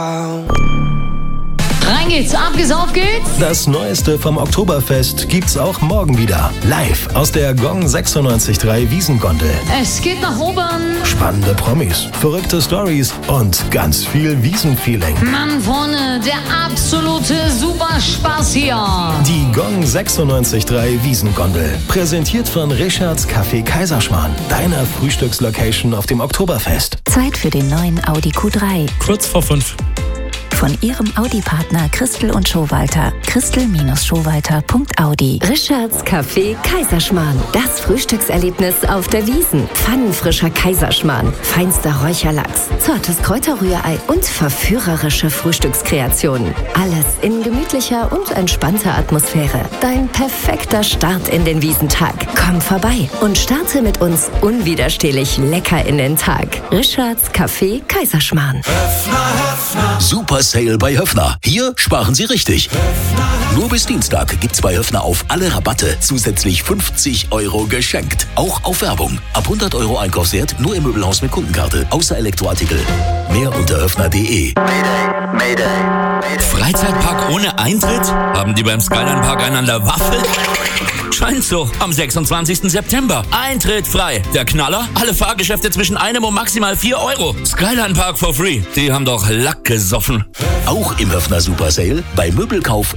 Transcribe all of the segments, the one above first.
Rein geht's, ab geht's, auf geht's. Das Neueste vom Oktoberfest gibt's auch morgen wieder. Live aus der Gong 96.3 Wiesengondel. Es geht nach oben. Spannende Promis, verrückte Stories und ganz viel Wiesenfeeling. Mann, vorne, der absolute Superspaß hier. Die Gong 96.3 Wiesengondel. Präsentiert von Richards Café Kaiserschmarrn. Deiner Frühstückslocation auf dem Oktoberfest. Zeit für den neuen Audi Q3. Kurz vor 5. Von Ihrem Audi-Partner Christel und Schowalter. Christel-Schowalter.audi. Richards Café Kaiserschmarrn. Das Frühstückserlebnis auf der Wiesn. Pfannenfrischer Kaiserschmarrn, feinster Räucherlachs, zartes Kräuterrührei und verführerische Frühstückskreationen. Alles in gemütlicher und entspannter Atmosphäre. Dein perfekter Start in den Wiesentag. Komm vorbei und starte mit uns unwiderstehlich lecker in den Tag. Richards Café Kaiserschmarrn. Super Sale bei Höffner. Hier sparen Sie richtig. Nur bis Dienstag gibt's bei Höffner auf alle Rabatte zusätzlich 50 € geschenkt. Auch auf Werbung. Ab 100 € Einkaufswert nur im Möbelhaus mit Kundenkarte. Außer Elektroartikel. Mehr unter höffner.de. Freizeitpark ohne Eintritt? Haben die beim Skyline Park einander Waffel? Scheint so. Am 26. September. Eintritt frei. Der Knaller? Alle Fahrgeschäfte zwischen 1 und maximal 4 €. Skyline Park for free. Die haben doch Lack gesoffen. Auch im Höffner Super Sale. Bei Möbelkauf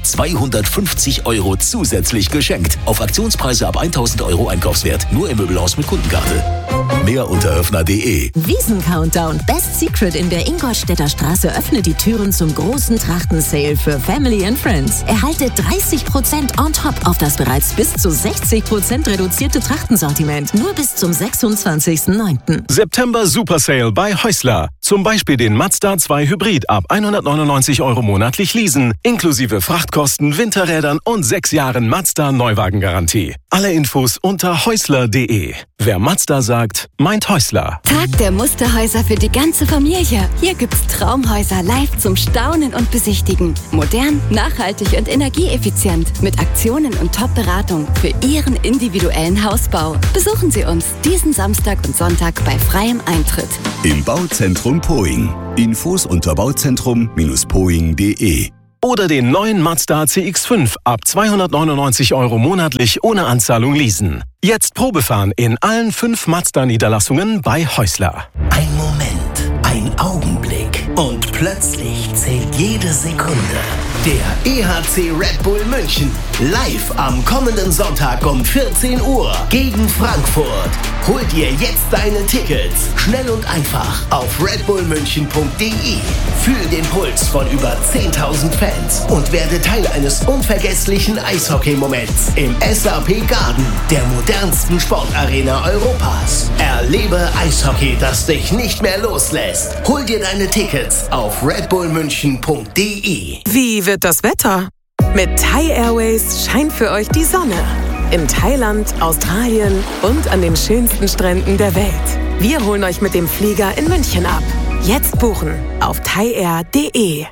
250 € zusätzlich geschenkt. Auf Aktionspreise ab 1000 € Einkaufswert. Nur im Möbelhaus mit Kundenkarte. Mehr unter höffner.de. Wiesen-Countdown Best Secret in der Ingolstädter Straße öffnet die Türen zum großen Trachten-Sale für Family and Friends. Erhalte 30% on top auf das bereits bis zu 60% reduzierte Trachtensortiment. Nur bis zum 26.09. September Super Sale bei Häusler. Zum Beispiel den Mazda 2 Hybrid ab 199 € monatlich leasen. Inklusive Frachtkosten, Winterrädern und 6 Jahren Mazda Neuwagengarantie. Alle Infos unter häusler.de. Wer Mazda sagt, meint Häusler. Tag der Musterhäuser für die ganze Familie. Hier gibt's Traumhäuser live zum Staunen und Besichtigen. Modern, nachhaltig und energieeffizient. Mit Aktionen und Top-Beratung für Ihren individuellen Hausbau. Besuchen Sie uns diesen Samstag und Sonntag bei freiem Eintritt. Im Bauzentrum Poing. Infos unter bauzentrum-poing.de. Oder den neuen Mazda CX-5 ab 299 € monatlich ohne Anzahlung leasen. Jetzt Probefahren in allen 5 Mazda-Niederlassungen bei Häusler. Ein Moment, ein Augenblick und plötzlich zählt jede Sekunde. Der EHC Red Bull München live am kommenden Sonntag um 14 Uhr gegen Frankfurt. Hol dir jetzt deine Tickets schnell und einfach auf redbullmünchen.de. Fühl den Puls von über 10.000 Fans und werde Teil eines unvergesslichen Eishockey-Moments im SAP Garden, der modernsten Sportarena Europas. Erlebe Eishockey, das dich nicht mehr loslässt. Hol dir deine Tickets auf redbullmünchen.de. Wie wird das Wetter? Mit Thai Airways scheint für euch die Sonne. In Thailand, Australien und an den schönsten Stränden der Welt. Wir holen euch mit dem Flieger in München ab. Jetzt buchen auf thaiair.de.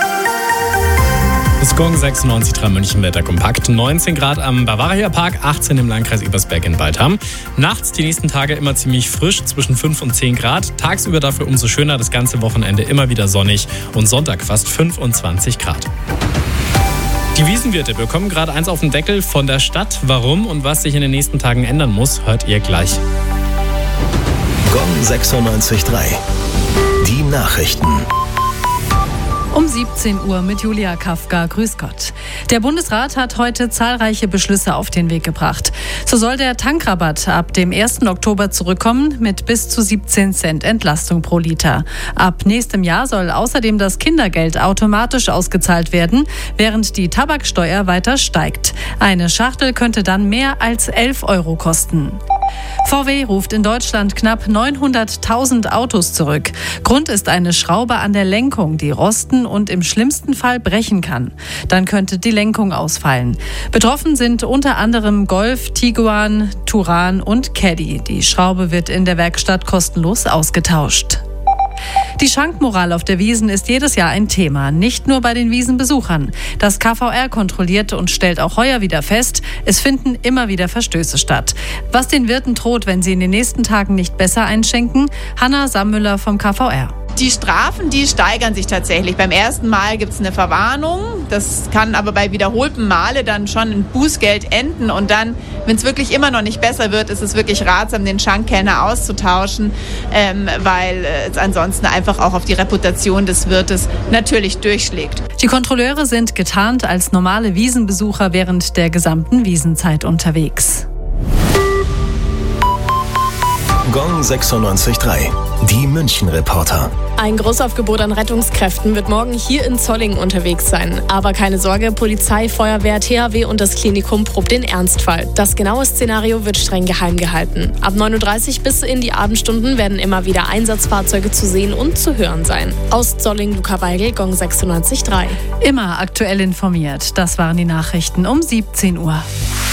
Das Gong 96.3 München Wetter kompakt. 19 Grad am Bavaria Park, 18 im Landkreis Ebersberg in Waldham. Nachts die nächsten Tage immer ziemlich frisch, zwischen 5 und 10 Grad. Tagsüber dafür umso schöner, das ganze Wochenende immer wieder sonnig und Sonntag fast 25 Grad. Die Wiesenwirte bekommen gerade eins auf den Deckel von der Stadt. Warum und was sich in den nächsten Tagen ändern muss, hört ihr gleich. Gong 96.3. Die Nachrichten. Um 17 Uhr mit Julia Kafka. Grüß Gott. Der Bundesrat hat heute zahlreiche Beschlüsse auf den Weg gebracht. So soll der Tankrabatt ab dem 1. Oktober zurückkommen mit bis zu 17 Cent Entlastung pro Liter. Ab nächstem Jahr soll außerdem das Kindergeld automatisch ausgezahlt werden, während die Tabaksteuer weiter steigt. Eine Schachtel könnte dann mehr als 11 € kosten. VW ruft in Deutschland knapp 900.000 Autos zurück. Grund ist eine Schraube an der Lenkung, die rosten und im schlimmsten Fall brechen kann. Dann könnte die Lenkung ausfallen. Betroffen sind unter anderem Golf, Tiguan, Touran und Caddy. Die Schraube wird in der Werkstatt kostenlos ausgetauscht. Die Schankmoral auf der Wiesn ist jedes Jahr ein Thema, nicht nur bei den Wiesenbesuchern. Das KVR kontrolliert und stellt auch heuer wieder fest, es finden immer wieder Verstöße statt. Was den Wirten droht, wenn sie in den nächsten Tagen nicht besser einschenken? Hanna Sammüller vom KVR. Die Strafen, die steigern sich tatsächlich. Beim ersten Mal gibt es eine Verwarnung. Das kann aber bei wiederholten Male dann schon in Bußgeld enden. Und dann, wenn es wirklich immer noch nicht besser wird, ist es wirklich ratsam, den Schankkellner auszutauschen, weil es ansonsten einfach auch auf die Reputation des Wirtes natürlich durchschlägt. Die Kontrolleure sind getarnt als normale Wiesenbesucher während der gesamten Wiesenzeit unterwegs. Gong 96.3, die München-Reporter. Ein Großaufgebot an Rettungskräften wird morgen hier in Zolling unterwegs sein. Aber keine Sorge, Polizei, Feuerwehr, THW und das Klinikum probt den Ernstfall. Das genaue Szenario wird streng geheim gehalten. Ab 9.30 Uhr bis in die Abendstunden werden immer wieder Einsatzfahrzeuge zu sehen und zu hören sein. Aus Zolling, Luca Weigel, Gong 96.3. Immer aktuell informiert. Das waren die Nachrichten um 17 Uhr.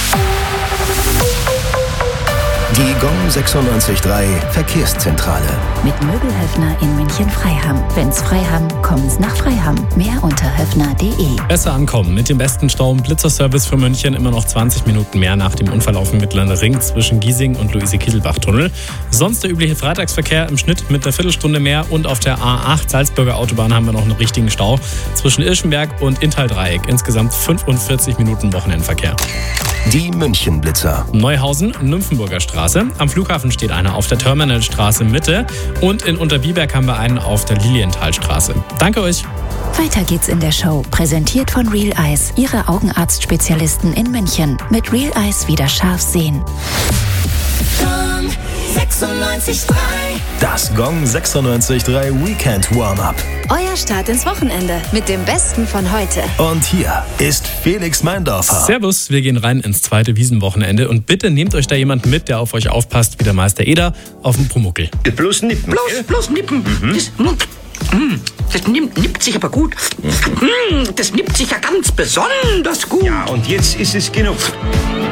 Die Gong 96.3 Verkehrszentrale. Mit Möbelhöfner in München-Freiham. Wenn's Freiham, kommen's nach Freiham. Mehr unter höfner.de. Besser ankommen mit dem besten Stau- und Blitzerservice für München. Immer noch 20 Minuten mehr nach dem Unfall auf dem Mittleren Ring zwischen Giesing und Luise-Kieselbach-Tunnel. Sonst der übliche Freitagsverkehr im Schnitt mit einer Viertelstunde mehr. Und auf der A8 Salzburger Autobahn haben wir noch einen richtigen Stau zwischen Irschenberg und Inntal-Dreieck. Insgesamt 45 Minuten Wochenendverkehr. Die München-Blitzer. Neuhausen, Nymphenburger Straße. Am Flughafen steht einer auf der Terminalstraße Mitte. Und in Unterbiberg haben wir einen auf der Lilienthalstraße. Danke euch. Weiter geht's in der Show. Präsentiert von Real Eyes, Ihre Augenarztspezialisten in München. Mit Real Eyes wieder scharf sehen. Gong 96.3. Das Gong 96.3 Weekend Warm-Up. Euer Start ins Wochenende mit dem Besten von heute. Und hier ist Felix Meindorfer. Servus, wir gehen rein ins zweite Wiesenwochenende und bitte nehmt euch da jemanden mit, der auf euch aufpasst, wie der Meister Eder auf dem Pumuckl. Bloß nippen. Bloß nippen. Das nippt sich aber gut. Das nippt sich ja ganz besonders gut. Ja, und jetzt ist es genug.